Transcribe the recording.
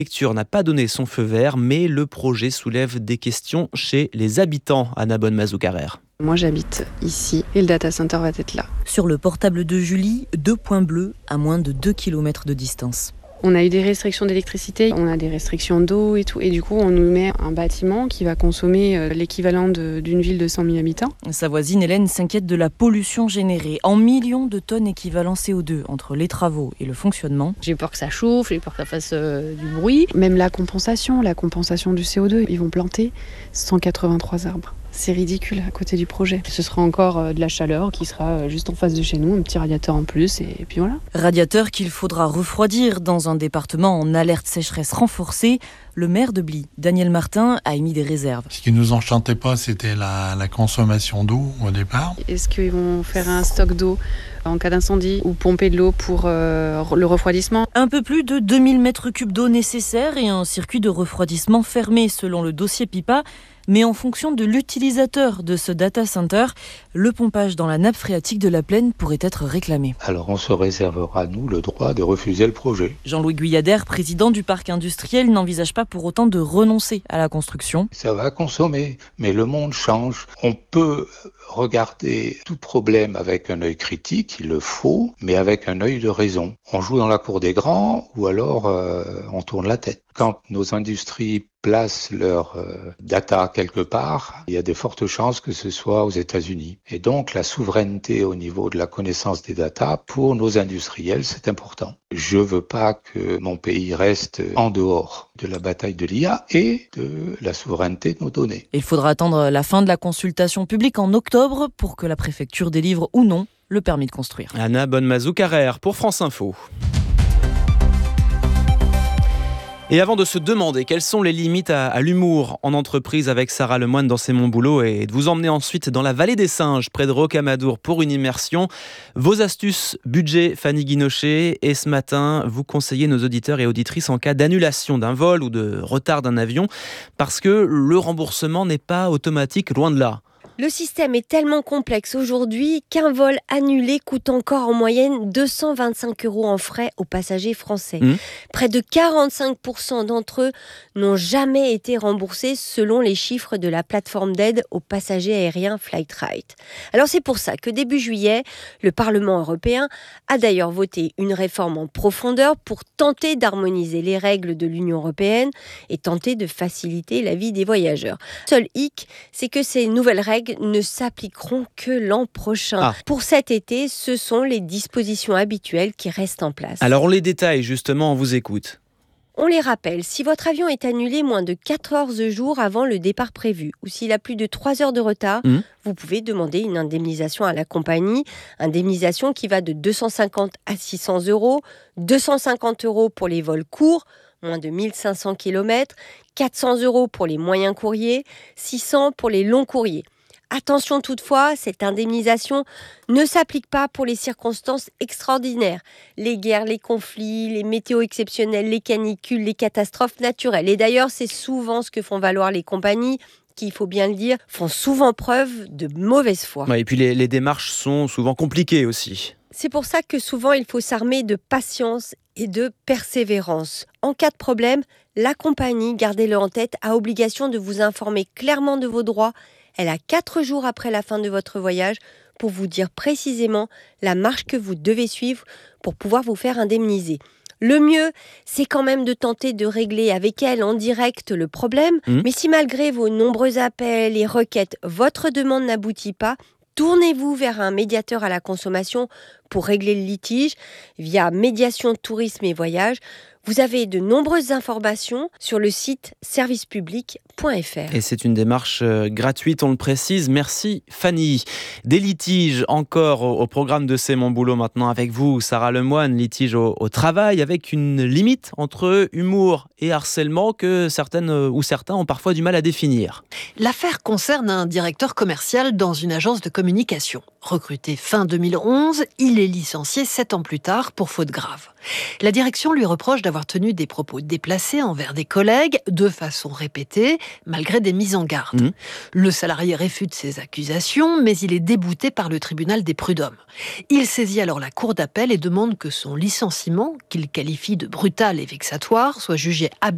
préfecture n'a pas donné son feu vert, mais le projet soulève des questions chez les habitants. Anna Bonne-Mazou-Carrère. Moi j'habite ici et le data center va être là. Sur le portable de Julie, 2 points bleus à moins de 2 km de distance. On a eu des restrictions d'électricité, on a des restrictions d'eau et tout. Et du coup, on nous met un bâtiment qui va consommer l'équivalent d'une ville de 100 000 habitants. Sa voisine Hélène s'inquiète de la pollution générée en millions de tonnes équivalent CO2 entre les travaux et le fonctionnement. J'ai peur que ça chauffe, j'ai peur que ça fasse du bruit. Même la compensation du CO2, ils vont planter 183 arbres. C'est ridicule à côté du projet. Ce sera encore de la chaleur qui sera juste en face de chez nous, un petit radiateur en plus et puis voilà. Radiateur qu'il faudra refroidir dans un département en alerte sécheresse renforcée. Le maire de Bly, Daniel Martin, a émis des réserves. Ce qui nous enchantait pas, c'était la consommation d'eau au départ. Est-ce qu'ils vont faire un stock d'eau en cas d'incendie ou pomper de l'eau pour le refroidissement? Un peu plus de 2000 mètres cubes d'eau nécessaires et un circuit de refroidissement fermé selon le dossier PIPA. Mais en fonction de l'utilisateur de ce data center, le pompage dans la nappe phréatique de la plaine pourrait être réclamé. Alors on se réservera, nous, le droit de refuser le projet. Jean-Louis Guyadère, président du parc industriel, n'envisage pas pour autant de renoncer à la construction. Ça va consommer, mais le monde change. On peut regarder tout problème avec un œil critique, il le faut, mais avec un œil de raison. On joue dans la cour des grands ou alors on tourne la tête. Quand nos industries placent leur data quelque part, il y a de fortes chances que ce soit aux États-Unis. Et donc la souveraineté au niveau de la connaissance des data, pour nos industriels, c'est important. Je veux pas que mon pays reste en dehors de la bataille de l'IA et de la souveraineté de nos données. Il faudra attendre la fin de la consultation publique en octobre pour que la préfecture délivre ou non le permis de construire. Anna Bonne-Mazou-Carrère pour France Info. Et avant de se demander quelles sont les limites à l'humour en entreprise avec Sarah Lemoine dans C'est mon boulot et de vous emmener ensuite dans la vallée des singes près de Rocamadour pour une immersion, vos astuces budget Fanny Guinochet, et ce matin vous conseillez nos auditeurs et auditrices en cas d'annulation d'un vol ou de retard d'un avion parce que le remboursement n'est pas automatique, loin de là. Le système est tellement complexe aujourd'hui qu'un vol annulé coûte encore en moyenne 225 € en frais aux passagers français. Près de 45% d'entre eux n'ont jamais été remboursés selon les chiffres de la plateforme d'aide aux passagers aériens Flightright. Alors c'est pour ça que début juillet, le Parlement européen a d'ailleurs voté une réforme en profondeur pour tenter d'harmoniser les règles de l'Union européenne et tenter de faciliter la vie des voyageurs. Seul hic, c'est que ces nouvelles règles ne s'appliqueront que l'an prochain. Pour cet été, ce sont les dispositions habituelles qui restent en place. Alors on les détaille justement, on vous écoute. On les rappelle, si votre avion est annulé moins de 14 jours avant le départ prévu ou s'il a plus de 3 heures de retard, vous pouvez demander une indemnisation à la compagnie. Indemnisation qui va de 250 à 600 €, 250 € pour les vols courts, moins de 1500 km, 400 € pour les moyens courriers, 600 € pour les longs courriers. Attention toutefois, cette indemnisation ne s'applique pas pour les circonstances extraordinaires. Les guerres, les conflits, les météos exceptionnels, les canicules, les catastrophes naturelles. Et d'ailleurs, c'est souvent ce que font valoir les compagnies qui, il faut bien le dire, font souvent preuve de mauvaise foi. Et puis les démarches sont souvent compliquées aussi. C'est pour ça que souvent il faut s'armer de patience et de persévérance. En cas de problème, la compagnie, gardez-le en tête, a obligation de vous informer clairement de vos droits. Elle a 4 jours après la fin de votre voyage pour vous dire précisément la marche que vous devez suivre pour pouvoir vous faire indemniser. Le mieux, c'est quand même de tenter de régler avec elle en direct le problème. Mais si malgré vos nombreux appels et requêtes, votre demande n'aboutit pas, tournez-vous vers un médiateur à la consommation pour régler le litige via Médiation Tourisme et Voyage. Vous avez de nombreuses informations sur le site servicepublic.fr. Et c'est une démarche gratuite, on le précise. Merci Fanny. Des litiges encore au programme de C'est mon boulot maintenant avec vous, Sarah Lemoine. Litige au travail avec une limite entre humour et harcèlement que certaines ou certains ont parfois du mal à définir. L'affaire concerne un directeur commercial dans une agence de communication. Recruté fin 2011, il est licencié 7 ans plus tard pour faute grave. La direction lui reproche d'avoir tenu des propos déplacés envers des collègues de façon répétée, malgré des mises en garde. Le salarié réfute ces accusations, mais il est débouté par le tribunal des prud'hommes. Il saisit alors la cour d'appel et demande que son licenciement, qu'il qualifie de brutal et vexatoire, soit jugé